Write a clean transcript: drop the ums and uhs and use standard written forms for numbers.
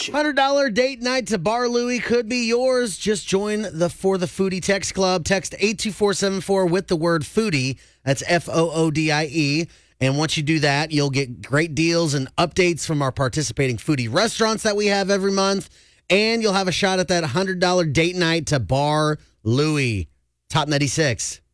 $100 date night to Bar Louie could be yours. Just join the For the Foodie text club. Text 82474 with the word foodie. That's FOODIE. And once you do that, you'll get great deals and updates from our participating foodie restaurants that we have every month. And you'll have a shot at that $100 date night to Bar Louie. Top 96.